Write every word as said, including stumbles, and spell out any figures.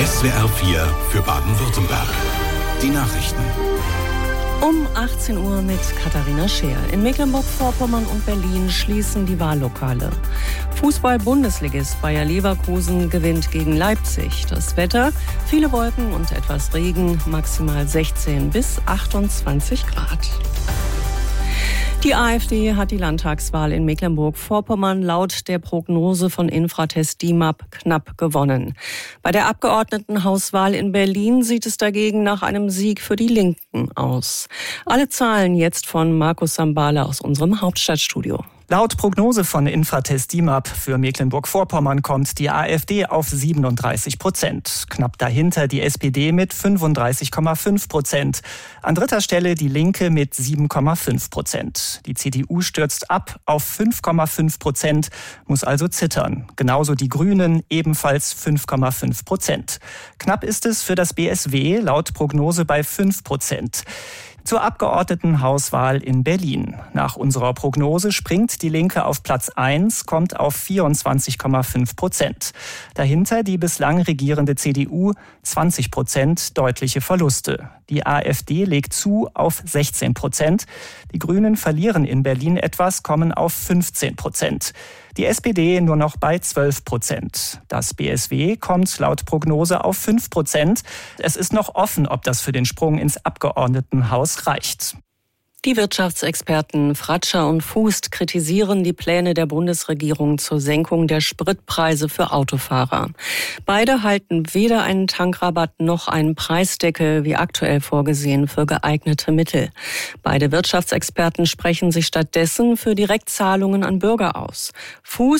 S W R vier für Baden-Württemberg. Die Nachrichten. Um achtzehn Uhr mit Katharina Scheer. In Mecklenburg-Vorpommern und Berlin schließen die Wahllokale. Fußball-Bundesligist Bayer Leverkusen gewinnt gegen Leipzig. Das Wetter, viele Wolken und etwas Regen, maximal sechzehn bis achtundzwanzig Grad. Die AfD hat die Landtagswahl in Mecklenburg-Vorpommern laut der Prognose von Infratest D I M A P knapp gewonnen. Bei der Abgeordnetenhauswahl in Berlin sieht es dagegen nach einem Sieg für die Linken aus. Alle Zahlen jetzt von Markus Sambale aus unserem Hauptstadtstudio. Laut Prognose von Infratest D I M A P für Mecklenburg-Vorpommern kommt die AfD auf siebenunddreißig Prozent. Knapp dahinter die S P D mit fünfunddreißig Komma fünf Prozent. An dritter Stelle die Linke mit sieben Komma fünf Prozent. Die C D U stürzt ab auf fünf Komma fünf Prozent, muss also zittern. Genauso die Grünen, ebenfalls fünf Komma fünf Prozent. Knapp ist es für das B S W laut Prognose bei fünf Prozent. Zur Abgeordnetenhauswahl in Berlin. Nach unserer Prognose springt die Linke auf Platz eins, kommt auf vierundzwanzig Komma fünf Prozent. Dahinter die bislang regierende C D U, zwanzig Prozent, deutliche Verluste. Die AfD legt zu auf sechzehn Prozent. Die Grünen verlieren in Berlin etwas, kommen auf fünfzehn Prozent. Die S P D nur noch bei zwölf Prozent. Das B S W kommt laut Prognose auf fünf Prozent. Es ist noch offen, ob das für den Sprung ins Abgeordnetenhaus reicht. Die Wirtschaftsexperten Fratscher und Fußt kritisieren die Pläne der Bundesregierung zur Senkung der Spritpreise für Autofahrer. Beide halten weder einen Tankrabatt noch einen Preisdeckel wie aktuell vorgesehen für geeignete Mittel. Beide Wirtschaftsexperten sprechen sich stattdessen für Direktzahlungen an Bürger aus. Fußt